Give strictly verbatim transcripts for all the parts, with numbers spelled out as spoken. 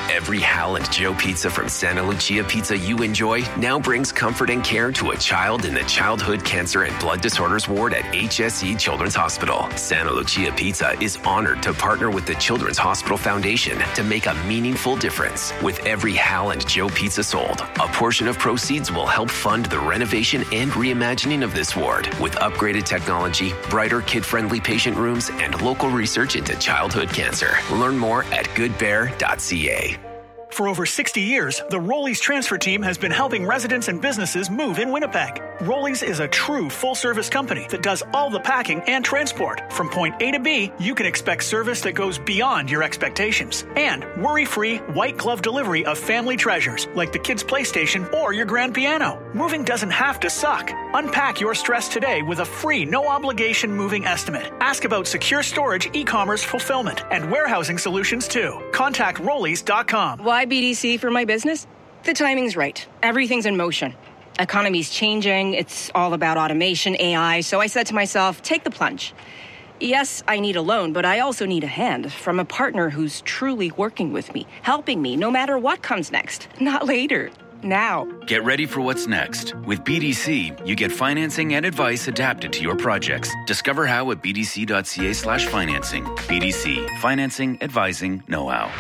Every Hal and Joe pizza from Santa Lucia Pizza you enjoy now brings comfort and care to a child in the Childhood Cancer and Blood Disorders Ward at H S E Children's Hospital. Santa Lucia Pizza is honored to partner with the Children's Hospital Foundation to make a meaningful difference. With every Hal and Joe pizza sold, a portion of proceeds will help fund the renovation and reimagining of this ward with upgraded technology, brighter kid-friendly patient rooms, and local research into childhood cancer. Learn more at good bear dot c a. For over sixty years, the Rollies transfer team has been helping residents and businesses move in Winnipeg. Rollies is a true full-service company that does all the packing and transport. From point A to B, you can expect service that goes beyond your expectations. And worry-free, white-glove delivery of family treasures like the kids' PlayStation or your grand piano. Moving doesn't have to suck. Unpack your stress today with a free, no-obligation moving estimate. Ask about secure storage, e-commerce fulfillment, and warehousing solutions too. Contact rollies dot com. Why B D C for my business? The timing's right. Everything's in motion. Economy's changing. It's all about automation, A I. So I said to myself, take the plunge. Yes, I need a loan, but I also need a hand from a partner who's truly working with me, helping me no matter what comes next. Not later. Now. Get ready for what's next. With B D C, you get financing and advice adapted to your projects. Discover how at b d c dot c a slash financing. B D C. Financing, advising, know-how.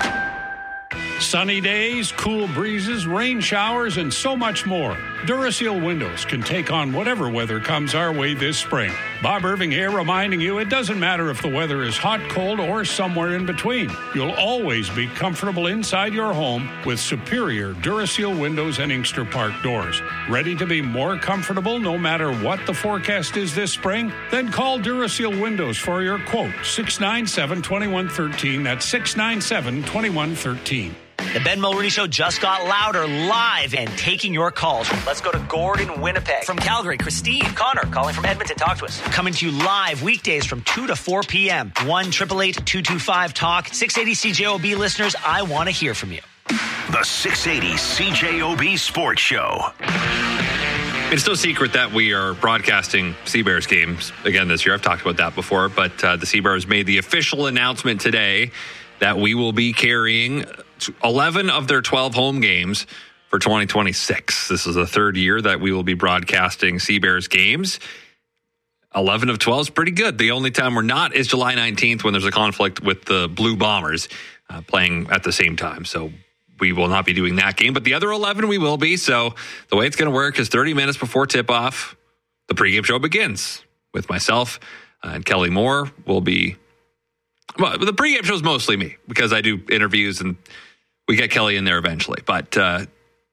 Sunny days, cool breezes, rain showers, and so much more. Duraseal Windows can take on whatever weather comes our way this spring. Bob Irving here reminding you it doesn't matter if the weather is hot, cold, or somewhere in between. You'll always be comfortable inside your home with superior Duraseal windows and Inkster Park doors. Ready to be more comfortable no matter what the forecast is this spring? Then call Duraseal Windows for your quote, six nine seven, two one one three. That's six nine seven, two one one three. The Ben Mulroney Show just got louder, live, and taking your calls. Let's go to Gordon, Winnipeg. From Calgary, Christine. Connor, calling from Edmonton. Talk to us. Coming to you live weekdays from two to four p.m. one eight eight eight, two two five, talk. six eighty C J O B listeners, I want to hear from you. The six eighty C J O B Sports Show. It's no secret that we are broadcasting Sea-Bears games again this year. I've talked about that before, but uh, the Sea-Bears made the official announcement today that we will be carrying eleven of their twelve home games for twenty twenty-six. This is the third year that we will be broadcasting Sea-Bears games. eleven of twelve is pretty good. The only time we're not is July nineteenth when there's a conflict with the Blue Bombers uh, playing at the same time. So we will not be doing that game, but the other eleven we will be. So the way it's going to work is thirty minutes before tip-off, the pregame show begins with myself and Kelly Moore. Will be Well, the pregame show is mostly me because I do interviews and we get Kelly in there eventually. But uh,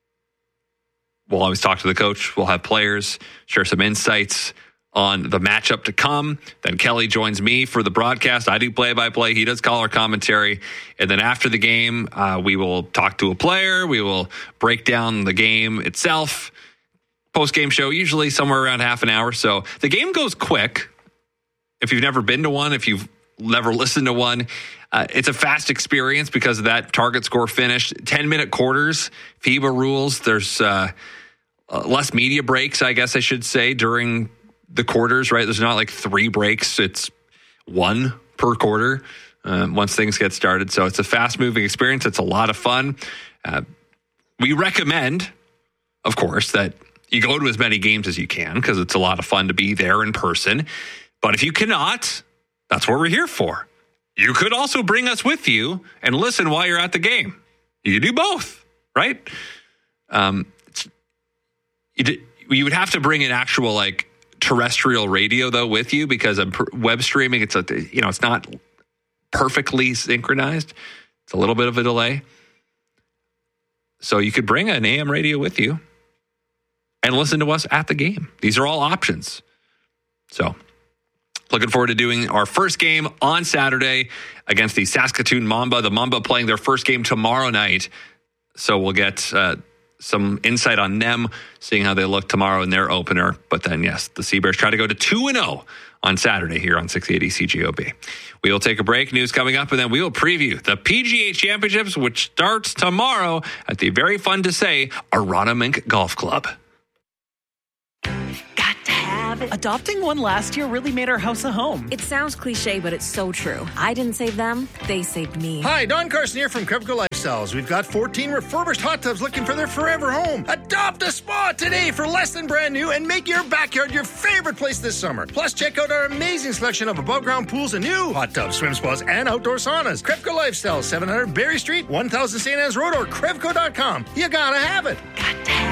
we'll always talk to the coach. We'll have players share some insights on the matchup to come. Then Kelly joins me for the broadcast. I do play-by-play. He does color commentary. And then after the game, uh, we will talk to a player. We will break down the game itself. Post-game show, usually somewhere around half an hour. So the game goes quick. If you've never been to one, if you've never listened to one, uh, it's a fast experience because of that target score finish. ten-minute quarters, FIBA rules. There's uh, uh, less media breaks, I guess I should say, during the quarters, right? There's not like three breaks. It's one per quarter uh, once things get started. So it's a fast-moving experience. It's a lot of fun. Uh, we recommend, of course, that you go to as many games as you can because it's a lot of fun to be there in person. But if you cannot, that's what we're here for. You could also bring us with you and listen while you're at the game. You could do both, right? Um, it's, you, you would have to bring an actual like terrestrial radio though with you because I'm web streaming. It's a you know it's not perfectly synchronized. It's a little bit of a delay. So you could bring an A M radio with you and listen to us at the game. These are all options. So. Looking forward to doing our first game on Saturday against the Saskatoon Mamba. The Mamba playing their first game tomorrow night. So we'll get uh, some insight on them, seeing how they look tomorrow in their opener. But then, yes, the Sea Bears try to go to two and oh on Saturday here on six eighty C J O B. We will take a break. News coming up, and then we will preview the P G A Championships, which starts tomorrow at the very fun to say Aronimink Golf Club. Adopting one last year really made our house a home. It sounds cliche, but it's so true. I didn't save them, they saved me. Hi, Don Carson here from Crevco Life Lifestyles. We've got fourteen refurbished hot tubs looking for their forever home. Adopt a spa today for less than brand new and make your backyard your favorite place this summer. Plus, check out our amazing selection of above-ground pools and new hot tubs, swim spas, and outdoor saunas. Krevko Lifestyles, seven hundred Berry Street, one thousand Saint Anne's Road, or Krevko dot com. You gotta have it. Got to have